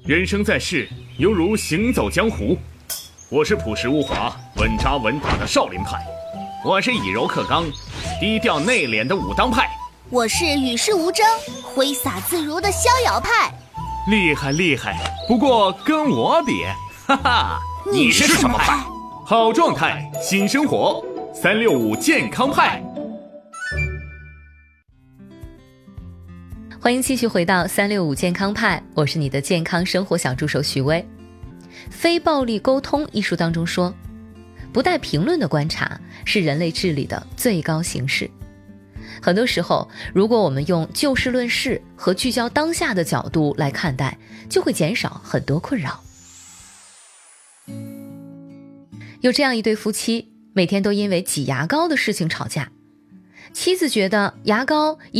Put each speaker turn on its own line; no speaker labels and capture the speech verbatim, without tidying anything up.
人生在世，犹如行走江湖。我是朴实无华、稳扎稳打的少林派，
我是以柔克刚、低调内敛的武当派，
我是与世无争、挥洒自如的逍遥派。
厉害厉害，不过跟我比，哈哈，
你是什么派？
好状态，新生活，三六五健康派。
欢迎继续回到三六五健康派，我是你的健康生活小助手许巍。非暴力沟通一书当中说，不带评论的观察是人类智力的最高形式。很多时候，如果我们用就事论事和聚焦当下的角度来看待，就会减少很多困扰。有这样一对夫妻，每天都因为挤牙膏的事情吵架。妻子觉得牙膏